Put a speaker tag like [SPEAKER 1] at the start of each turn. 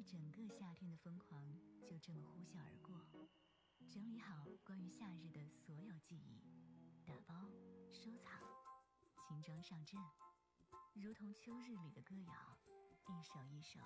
[SPEAKER 1] 一整个夏天的疯狂就这么呼啸而过。整理好关于夏日的所有记忆，打包收藏，轻装上阵，如同秋日里的歌谣，一首一首